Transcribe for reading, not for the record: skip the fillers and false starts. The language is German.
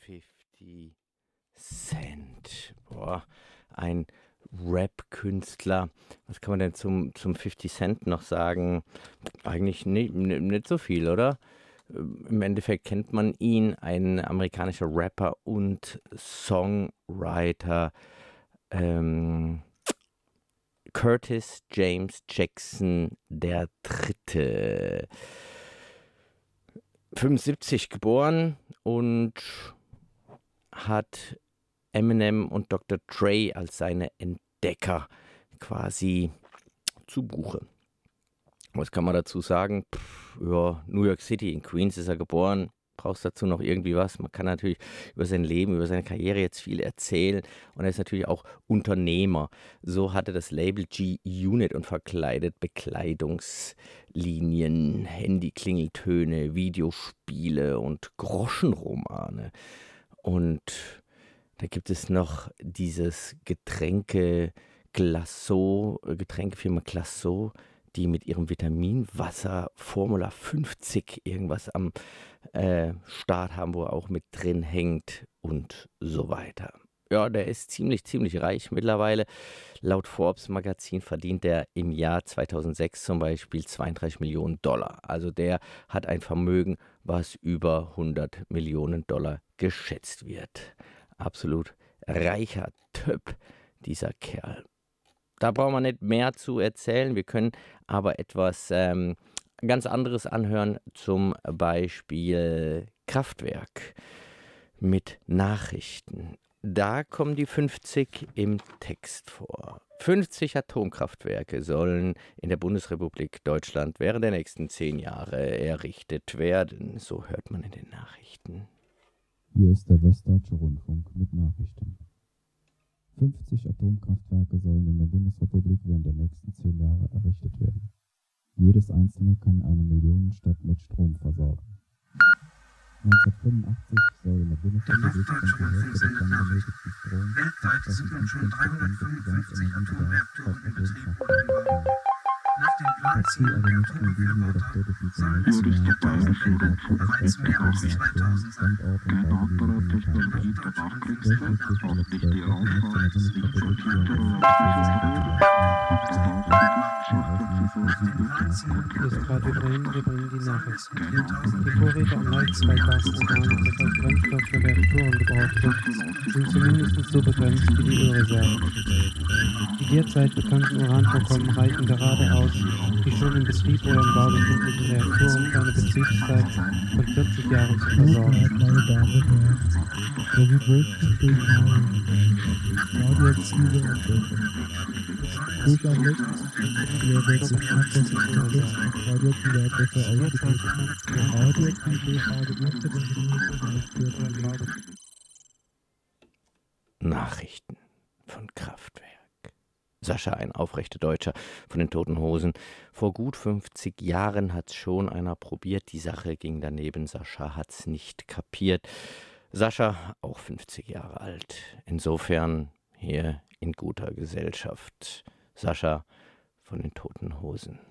50 Cent. Boah, ein Rap-Künstler. Was kann man denn zum 50 Cent noch sagen? Eigentlich nicht so viel, oder? Im Endeffekt kennt man ihn, ein amerikanischer Rapper und Songwriter. Ähm, Curtis James Jackson der Dritte. 75 geboren und hat Eminem und Dr. Dre als seine Entdecker quasi zu Buche. Was kann man dazu sagen? Ja, New York City, in Queens ist er geboren. Brauchst dazu noch irgendwie was? Man kann natürlich über sein Leben, über seine Karriere jetzt viel erzählen. Und er ist natürlich auch Unternehmer. So hatte das Label G-Unit und verkleidet Bekleidungslinien, Handyklingeltöne, Videospiele und Groschenromane. Und da gibt es noch dieses Getränkefirma Glasso, die mit ihrem Vitaminwasser Formula 50 irgendwas am Start haben, wo er auch mit drin hängt und so weiter. Ja, der ist ziemlich reich mittlerweile. Laut Forbes Magazin verdient er im Jahr 2006 zum Beispiel 32 Millionen Dollar. Also der hat ein Vermögen, was über 100 Millionen Dollar geschätzt wird. Absolut reicher Typ, dieser Kerl. Da brauchen wir nicht mehr zu erzählen. Wir können aber etwas ganz anderes anhören, zum Beispiel Kraftwerk mit Nachrichten. Da kommen die 50 im Text vor. 50 Atomkraftwerke sollen in der Bundesrepublik Deutschland während der nächsten 10 Jahre errichtet werden. So hört man in den Nachrichten. Hier ist der Westdeutsche Rundfunk mit Nachrichten. 50 Atomkraftwerke sollen in der Bundesrepublik während der nächsten 10 Jahre errichtet werden. Jedes einzelne kann eine Millionenstadt mit Strom versorgen. 1985 soll in der Bundesrepublik rund die Hälfte des dann benötigten Stroms Weltweit sind nun schon 355 Atomreaktoren in Betrieb. Nach dem Plan zielen Reaktorbefürworter würdeste Beibeführung bereits mehr als 2000 Standort und Hier ist Radio Bremen, wir bringen die Nachrichten. Die Vorräte an Heizweigasorganen, das als Brennstoff für Reaktoren gebraucht wird, sind zumindest so begrenzt wie die Ölreserven. Die derzeit bekannten Uranvorkommen reichen gerade aus, die schon im Betrieb oder im Bau befindlichen Reaktoren für eine Betriebszeit von 40 Jahren zu versorgen. meine Damen und Herren, der wie größten Bildung radioaktive Abwürfe. Gut am Hier wird sich abwechselnd radioaktive Abwürfe ausgebildet. Radioaktive Radioaktive Nachrichten von Kraftwerk. Sascha, ein aufrechter Deutscher von den Toten Hosen. Vor gut 50 Jahren hat's schon einer probiert. Die Sache ging daneben. Sascha hat's nicht kapiert. Sascha, auch 50 Jahre alt. Insofern hier in guter Gesellschaft. Sascha von den Toten Hosen.